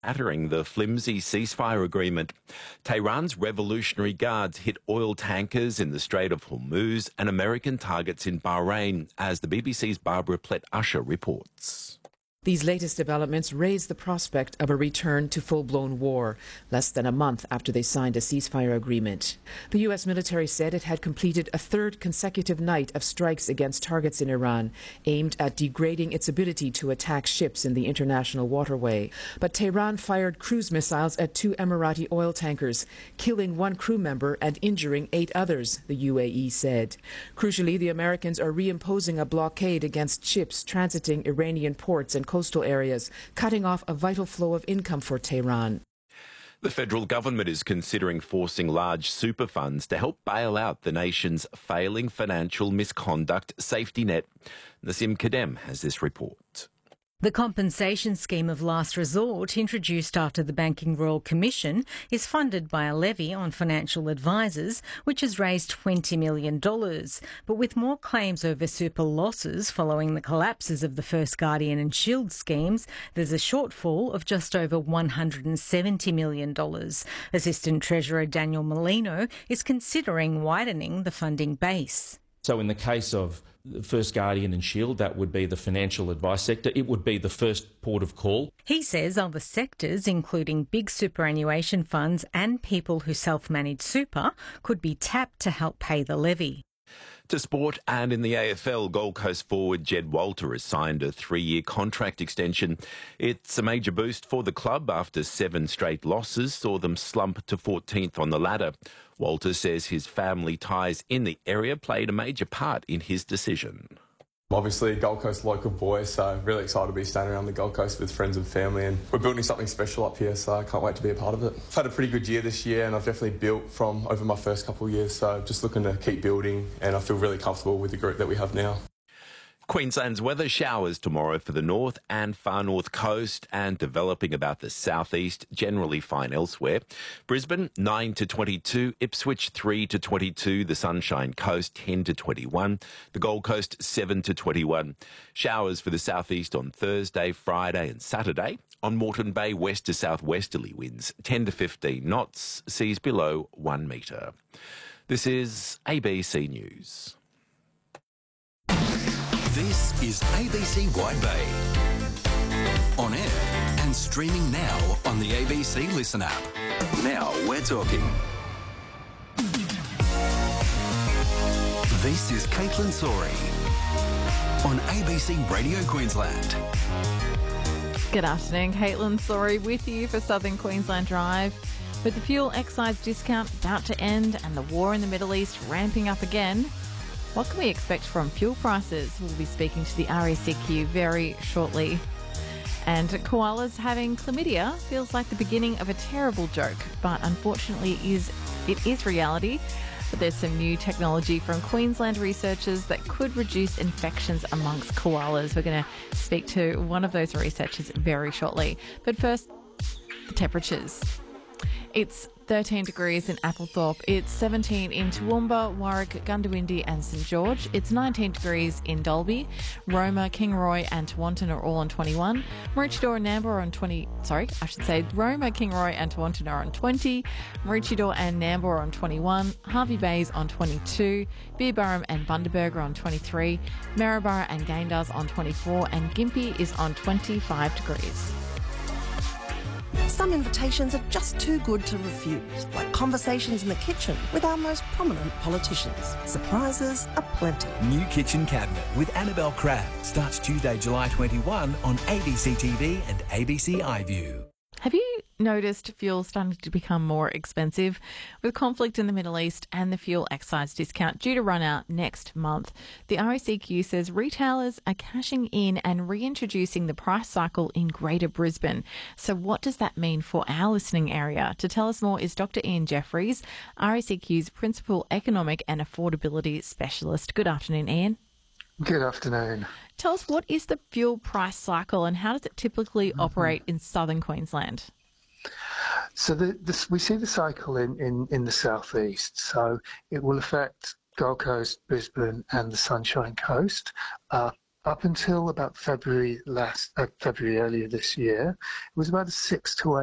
shattering the flimsy ceasefire agreement. Tehran's Revolutionary Guards hit oil tankers in the Strait of Hormuz and American targets in Bahrain, as the BBC's Barbara Plett-Usher reports. These latest developments raise the prospect of a return to full-blown war, less than a month after they signed a ceasefire agreement. The U.S. military said it had completed a third consecutive night of strikes against targets in Iran, aimed at degrading its ability to attack ships in the international waterway. But Tehran fired cruise missiles at 2 Emirati oil tankers, killing 1 crew member and injuring 8 others, the UAE said. Crucially, the Americans are reimposing a blockade against ships transiting Iranian ports and coastal areas, cutting off a vital flow of income for Tehran. The federal government is considering forcing large super funds to help bail out the nation's failing financial misconduct safety net. Nasim Kadem has this report. The compensation scheme of last resort, introduced after the Banking Royal Commission, is funded by a levy on financial advisors, which has raised $20 million. But with more claims over super losses following the collapses of the First Guardian and Shield schemes, there's a shortfall of just over $170 million. Assistant Treasurer Daniel Molino is considering widening the funding base. So in the case of First Guardian and Shield, that would be the financial advice sector. It would be the first port of call. He says other sectors, including big superannuation funds and people who self-manage super, could be tapped to help pay the levy. To sport, and in the AFL, Gold Coast forward Jed Walter has signed a 3-year contract extension. It's a major boost for the club after 7 straight losses saw them slump to 14th on the ladder. Walter says his family ties in the area played a major part in his decision. Obviously, Gold Coast local boy, so really excited to be staying around the Gold Coast with friends and family, and we're building something special up here, so I can't wait to be a part of it. I've had a pretty good year this year, and I've definitely built from over my first couple of years, so just looking to keep building, and I feel really comfortable with the group that we have now. Queensland's weather: showers tomorrow for the north and far north coast, and developing about the southeast, generally fine elsewhere. Brisbane 9 to 22, Ipswich 3 to 22, the Sunshine Coast 10 to 21, the Gold Coast 7 to 21. Showers for the southeast on Thursday, Friday and Saturday. On Moreton Bay, west to southwesterly winds 10 to 15 knots, seas below 1 metre. This is ABC News. This is ABC Wide Bay. On air and streaming now on the ABC Listen app. Now we're talking. This is Caitlin Sori on ABC Radio Queensland. Good afternoon, Caitlin Sori with you for Southern Queensland Drive. With the fuel excise discount about to end and the war in the Middle East ramping up again, what can we expect from fuel prices? We'll be speaking to the RACQ very shortly. And koalas having chlamydia feels like the beginning of a terrible joke, but unfortunately it is reality. But there's some new technology from Queensland researchers that could reduce infections amongst koalas. We're going to speak to one of those researchers very shortly. But first, the temperatures. It's 13 degrees in Applethorpe. It's 17 in Toowoomba, Warwick, Goondiwindi and St George. It's 19 degrees in Dalby. Roma, Kingaroy and Tewantin are all on 21. Maroochydore and Nambour are on 20. Roma, Kingaroy and Tewantin are on 20. Maroochydore and Nambour are on 21. Harvey Bay's on 22. Beerburrum and Bundaberg are on 23. Maryborough and Gayndar's on 24. And Gympie is on 25 degrees. Some invitations are just too good to refuse, like conversations in the kitchen with our most prominent politicians. Surprises aplenty. New Kitchen Cabinet with Annabelle Crabb starts Tuesday, July 21 on ABC TV and ABC iView. Have you noticed fuel starting to become more expensive? With conflict in the Middle East and the fuel excise discount due to run out next month, the RACQ says retailers are cashing in and reintroducing the price cycle in Greater Brisbane. So what does that mean for our listening area? To tell us more is Dr. Ian Jeffries, RACQ's Principal Economic and Affordability Specialist. Good afternoon, Ian. Good afternoon. Tell us, what is the fuel price cycle and how does it typically operate in southern Queensland? So we see the cycle in the southeast. So it will affect Gold Coast, Brisbane and the Sunshine Coast. Up until about February earlier this year, it was about a 6 to